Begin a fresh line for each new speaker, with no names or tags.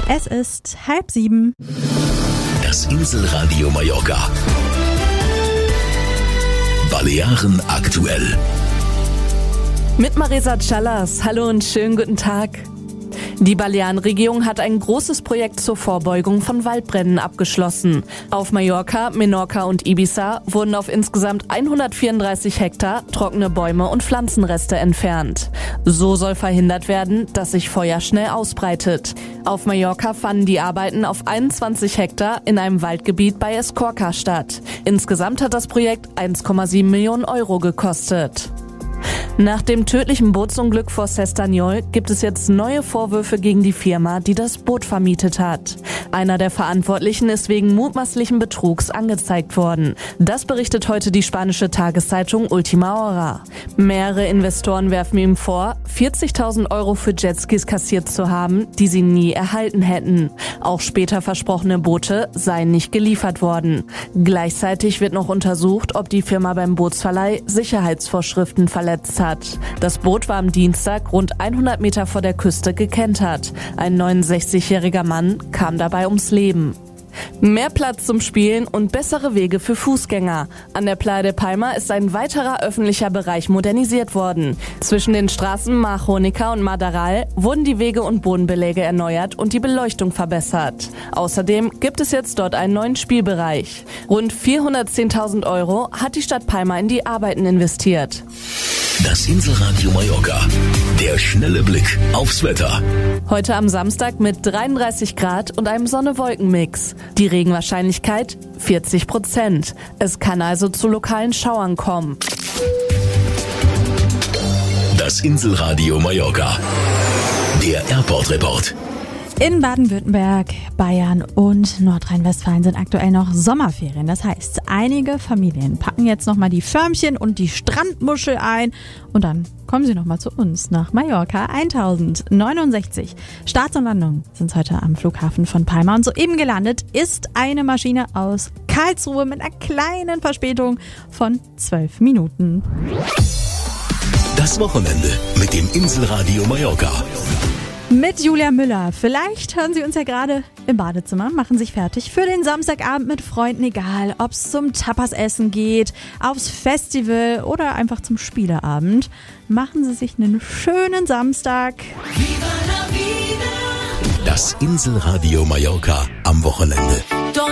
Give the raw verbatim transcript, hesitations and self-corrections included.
Es ist halb sieben.
Das Inselradio Mallorca. Balearen aktuell.
Mit Marisa Callas. Hallo und schönen guten Tag. Die Balearenregierung hat ein großes Projekt zur Vorbeugung von Waldbränden abgeschlossen. Auf Mallorca, Menorca und Ibiza wurden auf insgesamt hundertvierunddreißig Hektar trockene Bäume und Pflanzenreste entfernt. So soll verhindert werden, dass sich Feuer schnell ausbreitet. Auf Mallorca fanden die Arbeiten auf einundzwanzig Hektar in einem Waldgebiet bei Escorca statt. Insgesamt hat das Projekt eins Komma sieben Millionen Euro gekostet. Nach dem tödlichen Bootsunglück vor S'Estanyol gibt es jetzt neue Vorwürfe gegen die Firma, die das Boot vermietet hat. Einer der Verantwortlichen ist wegen mutmaßlichen Betrugs angezeigt worden. Das berichtet heute die spanische Tageszeitung Ultima Hora. Mehrere Investoren werfen ihm vor, vierzigtausend Euro für Jetskis kassiert zu haben, die sie nie erhalten hätten. Auch später versprochene Boote seien nicht geliefert worden. Gleichzeitig wird noch untersucht, ob die Firma beim Bootsverleih Sicherheitsvorschriften verletzt hat. Das Boot war am Dienstag rund hundert Meter vor der Küste gekentert. Ein neunundsechzigjähriger Mann kam dabei ums Leben. Mehr Platz zum Spielen und bessere Wege für Fußgänger. An der Playa de Palma ist ein weiterer öffentlicher Bereich modernisiert worden. Zwischen den Straßen Mar Jonica und Madaral wurden die Wege und Bodenbeläge erneuert und die Beleuchtung verbessert. Außerdem gibt es jetzt dort einen neuen Spielbereich. Rund vierhundertzehntausend Euro hat die Stadt Palma in die Arbeiten investiert.
Das Inselradio Mallorca. Der schnelle Blick aufs Wetter.
Heute am Samstag mit dreiunddreißig Grad und einem Sonne-Wolken-Mix. Die Regenwahrscheinlichkeit vierzig Prozent. Es kann also zu lokalen Schauern kommen.
Das Inselradio Mallorca. Der Airport Report.
In Baden-Württemberg, Bayern und Nordrhein-Westfalen sind aktuell noch Sommerferien. Das heißt, einige Familien packen jetzt nochmal die Förmchen und die Strandmuschel ein und dann kommen sie nochmal zu uns nach Mallorca. tausendneunundsechzig Starts und Landungen sind heute am Flughafen von Palma und soeben gelandet ist eine Maschine aus Karlsruhe mit einer kleinen Verspätung von zwölf Minuten.
Das Wochenende mit dem Inselradio Mallorca.
Mit Julia Müller. Vielleicht hören Sie uns ja gerade im Badezimmer, machen sich fertig für den Samstagabend mit Freunden, egal ob es zum Tapas-Essen geht, aufs Festival oder einfach zum Spieleabend. Machen Sie sich einen schönen Samstag.
Das Inselradio Mallorca am Wochenende.